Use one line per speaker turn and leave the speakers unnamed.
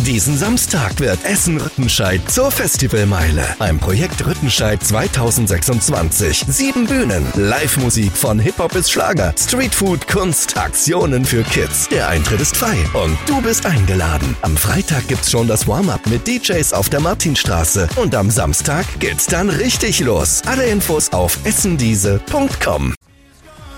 Diesen Samstag wird Essen-Rüttenscheid zur Festivalmeile. Ein Projekt Rüttenscheid 2026. 7 Bühnen, Live-Musik von Hip-Hop bis Schlager, Streetfood, Kunst, Aktionen für Kids. Der Eintritt ist frei und du bist eingeladen. Am Freitag gibt's schon das Warm-Up mit DJs auf der Martinstraße und am Samstag geht's dann richtig los. Alle Infos auf essendiese.com.